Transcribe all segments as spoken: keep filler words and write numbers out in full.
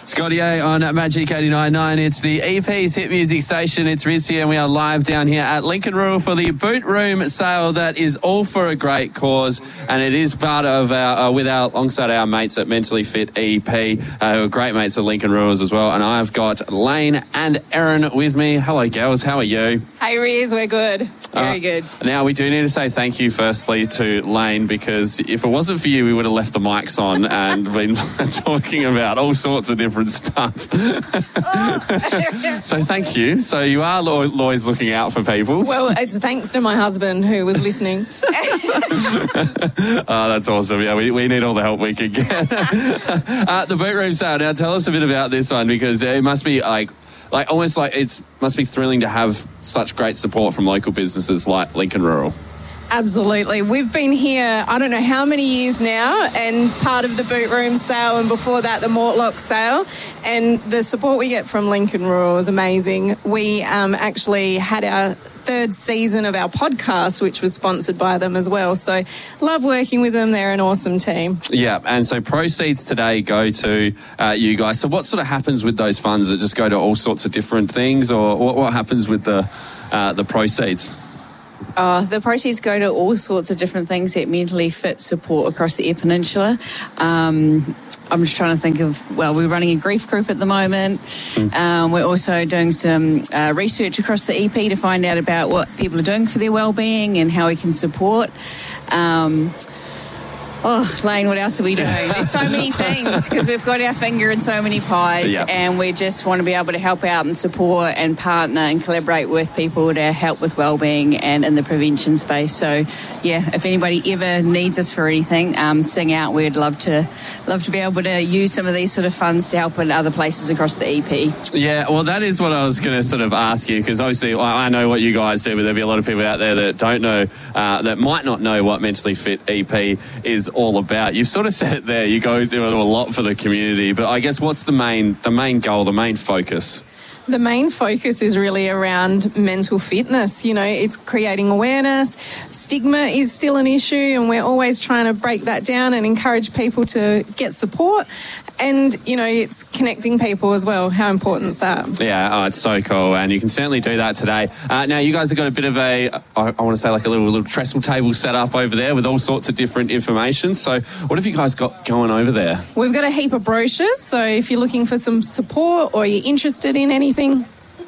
Scotty A on Magic eighty-nine point nine. It's the E P's hit music station. It's Riz here, and we are live down here at Lincoln Rural for the Boot Room sale that is all for a great cause, and it is part of our, uh, with our, alongside our mates at Mentally Fit E P, uh, who are great mates at Lincoln Rurals as well. And I've got Lane and Erin with me. Hello, girls. How are you? Hey, Riz. We're good. Very uh, good. Now, we do need to say thank you firstly to Lane, because if it wasn't for you, we would have left the mics on and been talking about all sorts of different stuff. So thank you. So you are always looking out for people. Well, it's thanks to my husband who was listening. Oh, that's awesome. Yeah, we, we need all the help we can get. uh, the Boot Room sale. Now, tell us a bit about this one, because it must be like, like almost like it must be thrilling to have such great support from local businesses like Lincoln Rural. Absolutely. We've been here, I don't know how many years now, and part of the Boot Room sale, and before that, the Mortlock sale. And the support we get from Lincoln Rural is amazing. We um, actually had our third season of our podcast, which was sponsored by them as well. So love working with them. They're an awesome team. Yeah, and so proceeds today go to uh, you guys. So what sort of happens with those funds? That just go to all sorts of different things, or what, what happens with the uh, the proceeds? Uh, the proceeds go to all sorts of different things that Mentally Fit support across the Eyre Peninsula. Um, I'm just trying to think of, well, we're running a grief group at the moment. Mm. Um, we're also doing some uh, research across the E P to find out about what people are doing for their wellbeing and how we can support. Um, Oh, Lane, what else are we doing? There's so many things, because we've got our finger in so many pies, yep. And we just want to be able to help out and support and partner and collaborate with people to help with wellbeing and in the prevention space. So, yeah, if anybody ever needs us for anything, um, sing out. We'd love to love to be able to use some of these sort of funds to help in other places across the E P. Yeah, well, that is what I was going to sort of ask you, because obviously I know what you guys do, but there'll be a lot of people out there that don't know, uh, that might not know what Mentally Fit E P is all about. You've sort of said it there. You go do a lot for the community, but I guess what's the main the main goal, the main focus? The main focus is really around mental fitness. You know, it's creating awareness. Stigma is still an issue, and we're always trying to break that down and encourage people to get support. And, you know, it's connecting people as well. How important is that? Yeah, oh, it's so cool, and you can certainly do that today. Uh, now, you guys have got a bit of a, I, I want to say like a little, little trestle table set up over there with all sorts of different information. So what have you guys got going over there? We've got a heap of brochures, so if you're looking for some support or you're interested in anything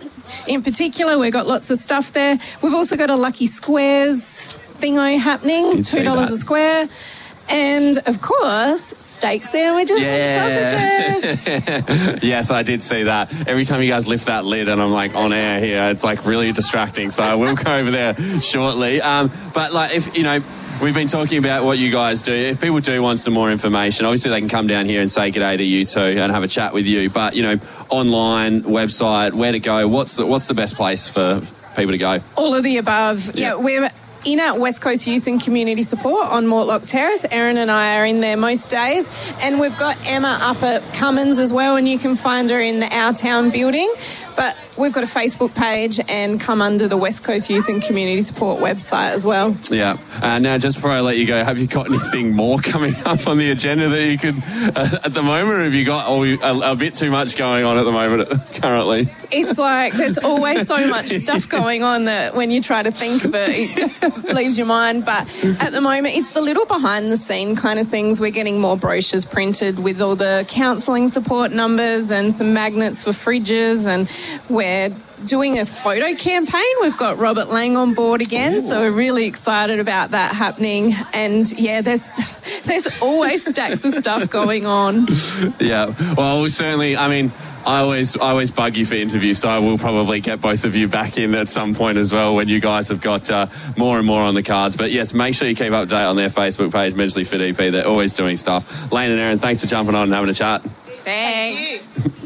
in particular, we've got lots of stuff there. We've also got a Lucky Squares thingo happening, two dollars a square. And, of course, steak sandwiches yeah. and sausages. Yes, I did see that. Every time you guys lift that lid and I'm, like, on air here, it's, like, really distracting. So I will go over there shortly. Um, but, like, if, you know, we've been talking about what you guys do. If people do want some more information, obviously they can come down here and say g'day to you too and have a chat with you. But, you know, online, website, where to go, what's the, what's the best place for people to go? All of the above. Yeah, yeah we're... in at West Coast Youth and Community Support on Mortlock Terrace. Erin and I are in there most days. And we've got Emma up at Cummins as well, and you can find her in the Our Town building. But we've got a Facebook page and come under the West Coast Youth and Community Support website as well. Yeah. Uh, now, just before I let you go, have you got anything more coming up on the agenda that you could, uh, at the moment, or have you got oh, a, a bit too much going on at the moment currently? It's like there's always so much stuff going on that when you try to think of it, it leaves your mind. But at the moment, it's the little behind-the-scene kind of things. We're getting more brochures printed with all the counselling support numbers and some magnets for fridges, and we're doing a photo campaign. We've got Robert Lang on board again, Ooh. So we're really excited about that happening. And yeah, there's there's always stacks of stuff going on. Yeah, well, certainly, I mean, I always I always bug you for interviews, so I will probably get both of you back in at some point as well when you guys have got uh, more and more on the cards. But yes, make sure you keep up to date on their Facebook page, Mentally Fit E P. They're always doing stuff. Lane and Erin, thanks for jumping on and having a chat. Thanks.